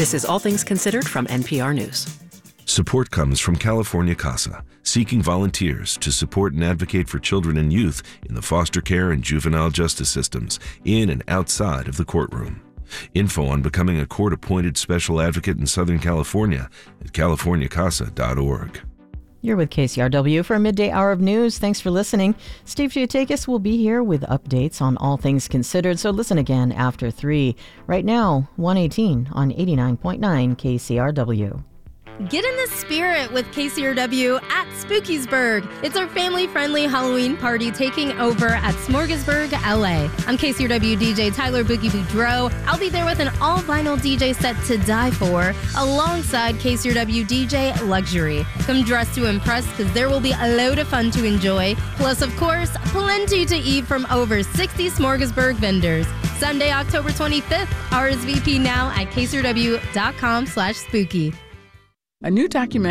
This is All Things Considered from NPR News. Support comes from California CASA, seeking volunteers to support and advocate for children and youth in the foster care and juvenile justice systems, in and outside of the courtroom. Info on becoming a court-appointed special advocate in Southern California at californiacasa.org. You're with KCRW for a midday hour of news. Thanks for listening. Steve Giatakis will be here with updates on All Things Considered, so listen again after 3. Right now, 118 on 89.9 KCRW. Get in the spirit with KCRW at Spookiesburg. It's our family-friendly Halloween party taking over at Smorgasburg, LA. I'm KCRW DJ Tyler Boogie Boudreau. I'll be there with an all-vinyl DJ set to die for, alongside KCRW DJ Luxury. Come dressed to impress, because there will be a load of fun to enjoy. Plus, of course, plenty to eat from over 60 Smorgasburg vendors. Sunday, October 25th. RSVP now at kcrw.com/spooky. A new documentary